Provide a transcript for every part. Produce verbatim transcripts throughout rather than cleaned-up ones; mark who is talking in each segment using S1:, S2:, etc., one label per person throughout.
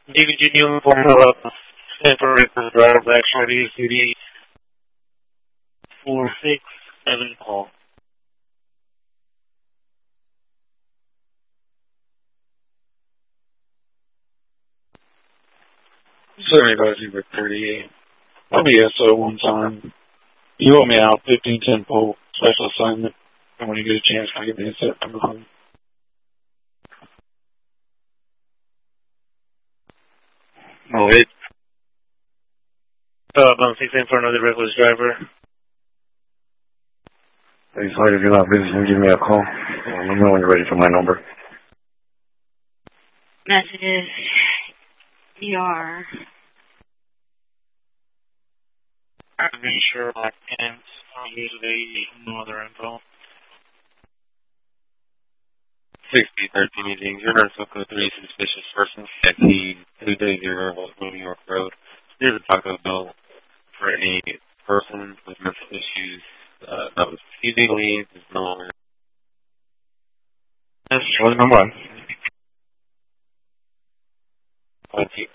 S1: David Union for uh, temporary drive actually city four six seven call.
S2: Sorry about you, thirty-eight. I'll be S O one time. You owe me out fifteen ten pole special assignment. And when you get a chance, I'll give me a set number home.
S1: Oh, it. Uh, bound six in for another reckless driver.
S3: Hey, sorry if you're not busy, you can give me a call. Let me know when you're ready for my number.
S4: Messages. E R.
S1: I'm pretty sure I can't usually no other info.
S5: sixty thirteen meetings. Your nurse will go three suspicious persons at the two day zero West New York Road. Here's a Taco Bell for any person with mental issues uh, that was refusing leave is no longer.
S3: That's Charlie number one.
S5: twenty.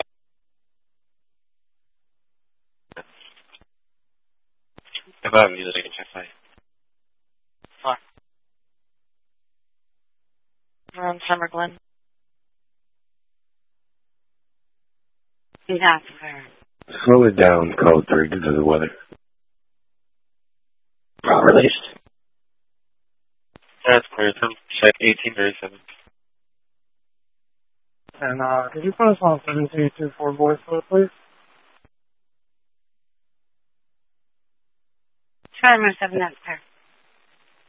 S5: If I have music, I can check my.
S1: Fuck.
S4: From Summer Glen. Yeah, fair.
S3: Slow it down, code three, due to the weather. Released.
S5: That's clear. Check eighteen thirty-seven.
S6: And, uh, could you put us on seven two two four voice mode, please?
S4: Try number seven, that's fair.